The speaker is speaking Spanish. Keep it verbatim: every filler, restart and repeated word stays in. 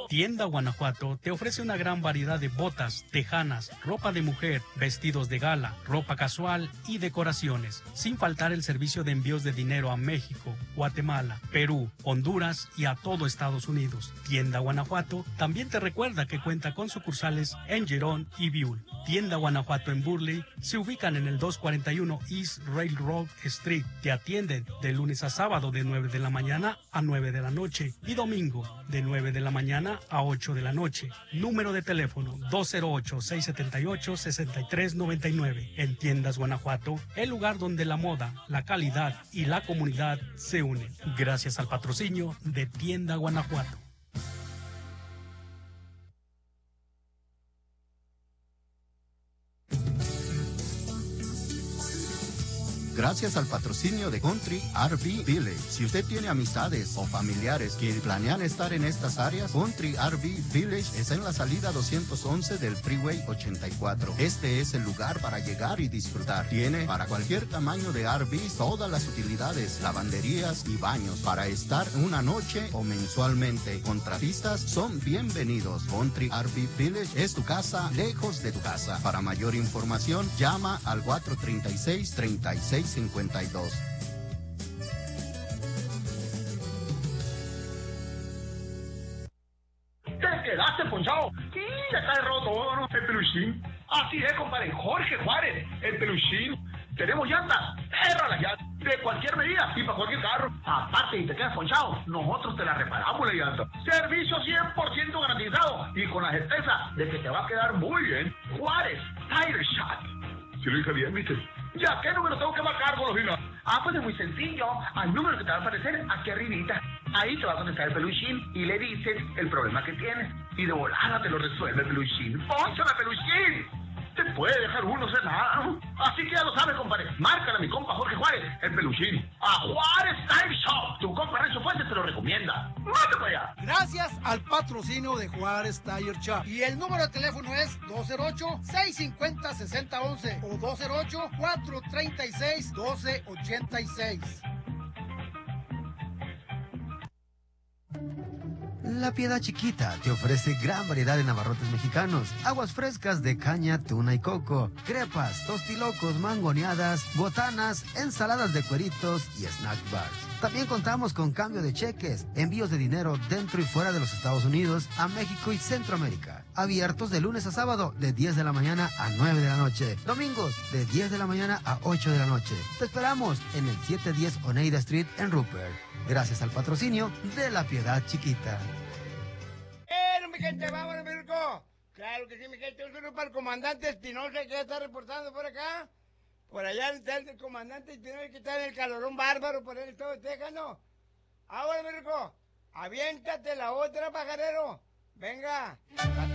Tienda Guanajuato te ofrece una gran variedad de botas, tejanas, ropa de mujer, vestidos de gala, ropa casual y decoraciones, sin faltar el servicio de envíos de dinero a México, Guatemala, Perú, Honduras y a todo Estados Unidos. Tienda Guanajuato también te recuerda que cuenta con sucursales en Girón y Biul. Tienda Guanajuato en Burley se ubican en el doscientos cuarenta y uno East Railroad Street. Te atienden de lunes a sábado de nueve de la mañana a nueve de la noche y domingo de nueve de la mañana a ocho de la noche. Número de teléfono dos cero ocho, seis siete ocho, seis tres nueve nueve. En Tiendas Guanajuato, el lugar donde la moda, la calidad y la comunidad se unen. Gracias al patrocinio de Tienda Guanajuato. Gracias al patrocinio de Country R V Village. Si usted tiene amistades o familiares que planean estar en estas áreas, Country R V Village es en la salida doscientos once del Freeway ochenta y cuatro. Este es el lugar para llegar y disfrutar. Tiene para cualquier tamaño de R V todas las utilidades, lavanderías y baños para estar una noche o mensualmente. Contratistas son bienvenidos. Country R V Village es tu casa lejos de tu casa. Para mayor información, llama al cuatro tres seis, tres seis cincuenta y dos. ¿Te quedaste ponchado? Sí, ya está roto, ¿no? El peluchín. Así es, compadre. Jorge Juárez, el peluchín. Tenemos llantas. Erra las llantas. De cualquier medida y para cualquier carro. Aparte, y te quedas ponchado, nosotros te la reparamos la llanta. Servicio cien por ciento garantizado y con la certeza de que te va a quedar muy bien. Juárez Tire Shop. Si lo dije bien, ¿viste? ¿Ya qué número tengo que marcar, Golosina? Ah, pues es muy sencillo. Al número que te va a aparecer aquí arribita. Ahí te va a contestar el peluchín y le dices el problema que tienes. Y de volada te lo resuelve el peluchín. ¡Pónsela, peluchín! Te puede dejar uno sin nada, ¿no? Así que ya lo sabes, compadre. Márcale a mi compa Jorge Juárez, el peluchín. A Juárez Tire Shop. Tu compa Renzo Fuentes te lo recomienda. ¡Mate para allá! Gracias al patrocinio de Juárez Tire Shop. Y el número de teléfono es dos cero ocho, seis cinco cero, seis cero uno uno o dos cero ocho, cuatro tres seis, uno dos ocho seis. La Piedad Chiquita te ofrece gran variedad de abarrotes mexicanos, aguas frescas de caña, tuna y coco, crepas, tostilocos, mangoneadas, botanas, ensaladas de cueritos y snack bars. También contamos con cambio de cheques, envíos de dinero dentro y fuera de los Estados Unidos, a México y Centroamérica. Abiertos de lunes a sábado de diez de la mañana a nueve de la noche. Domingos de diez de la mañana a ocho de la noche. Te esperamos en el setecientos diez Oneida Street en Rupert. Gracias al patrocinio de La Piedad Chiquita. ¡Eh, mi gente! ¡Vámonos, Mirko! Claro que sí, mi gente. Un saludo para el comandante Espinosa que ya está reportando por acá. Por allá está el comandante Espinosa que está en el calorón bárbaro por el estado de Texas, ¿no? Ahora, Mirko, aviéntate la otra, pajarero. Venga.